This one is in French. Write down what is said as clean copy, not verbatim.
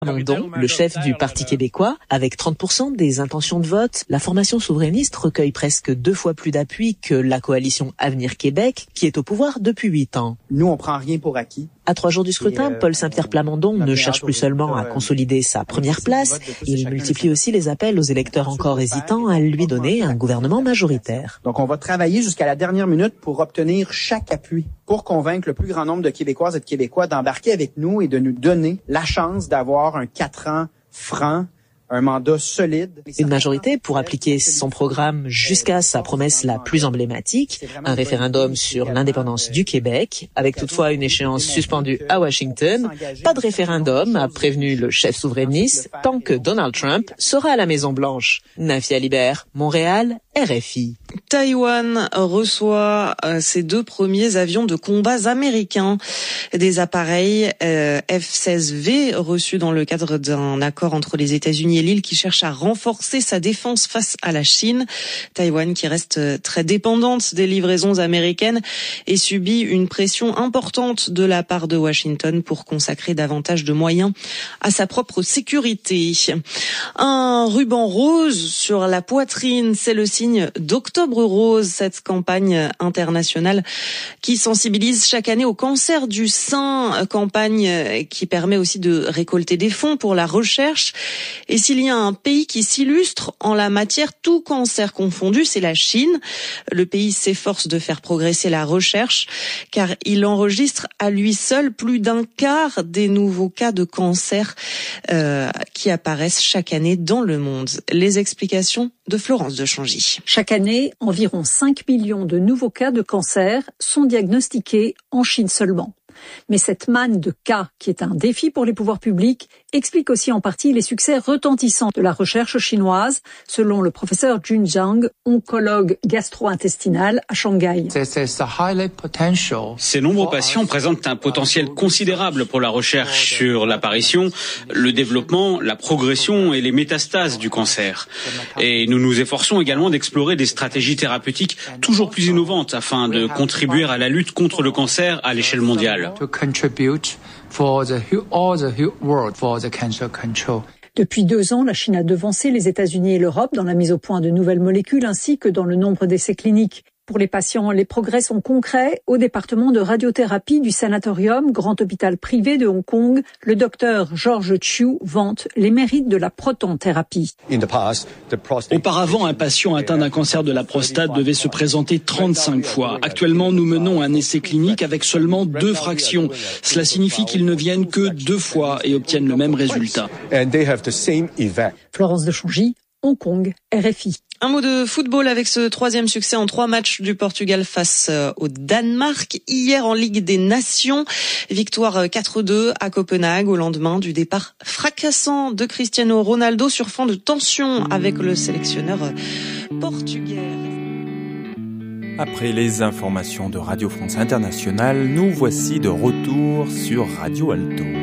Plamondon, le chef du Parti québécois, avec 30% des intentions de vote, la formation souverainiste recueille presque 2 fois plus d'appui que la coalition Avenir Québec, qui est au pouvoir depuis 8 ans. Nous, on prend rien pour acquis. À 3 jours du scrutin, Paul Saint-Pierre Plamondon ne cherche plus seulement à consolider sa première place, il multiplie aussi les appels aux électeurs encore hésitants à lui donner un gouvernement majoritaire. Donc, on va travailler jusqu'à la dernière minute pour obtenir chaque appui, pour convaincre le plus grand nombre de Québécoises et de Québécois d'embarquer avec nous et de nous donner la chance d'avoir un 4 ans franc, un mandat solide. Une majorité pour appliquer son programme jusqu'à sa promesse la plus emblématique, un référendum sur l'indépendance du Québec, avec toutefois une échéance suspendue à Washington. Pas de référendum, a prévenu le chef souverainiste, tant que Donald Trump sera à la Maison-Blanche. Nafia Libert, Montréal, RFI. Taïwan reçoit ses 2 premiers avions de combat américains. Des appareils F-16V reçus dans le cadre d'un accord entre les États-Unis et l'île qui cherche à renforcer sa défense face à la Chine. Taïwan qui reste très dépendante des livraisons américaines et subit une pression importante de la part de Washington pour consacrer davantage de moyens à sa propre sécurité. Un ruban rose sur la poitrine, c'est le signe d'Octobre Rose, cette campagne internationale qui sensibilise chaque année au cancer du sein, campagne qui permet aussi de récolter des fonds pour la recherche. Et s'il y a un pays qui s'illustre en la matière, tout cancer confondu, c'est la Chine. Le pays s'efforce de faire progresser la recherche car il enregistre à lui seul plus d'un quart des nouveaux cas de cancer qui apparaissent chaque année dans le monde. Les explications de Florence de Changy. Chaque année, environ 5 millions de nouveaux cas de cancer sont diagnostiqués en Chine seulement. Mais cette manne de cas, qui est un défi pour les pouvoirs publics, explique aussi en partie les succès retentissants de la recherche chinoise, selon le professeur Jun Zhang, oncologue gastro-intestinal à Shanghai. Ces nombreux patients présentent un potentiel considérable pour la recherche sur l'apparition, le développement, la progression et les métastases du cancer. Et nous nous efforçons également d'explorer des stratégies thérapeutiques toujours plus innovantes afin de contribuer à la lutte contre le cancer à l'échelle mondiale. Depuis 2 ans, la Chine a devancé les États-Unis et l'Europe dans la mise au point de nouvelles molécules ainsi que dans le nombre d'essais cliniques. Pour les patients, les progrès sont concrets. Au département de radiothérapie du sanatorium, grand hôpital privé de Hong Kong, le docteur George Chiu vante les mérites de la protonthérapie. Auparavant, un patient atteint d'un cancer de la prostate devait se présenter 35 fois. Actuellement, nous menons un essai clinique avec seulement 2 fractions. Cela signifie qu'ils ne viennent que 2 fois et obtiennent le même résultat. Florence de Changy, Hong Kong, RFI. Un mot de football avec ce 3e succès en 3 matchs du Portugal face au Danemark. Hier en Ligue des Nations, victoire 4-2 à Copenhague au lendemain du départ fracassant de Cristiano Ronaldo sur fond de tension avec le sélectionneur portugais. Après les informations de Radio France Internationale, nous voici de retour sur Radio Alto.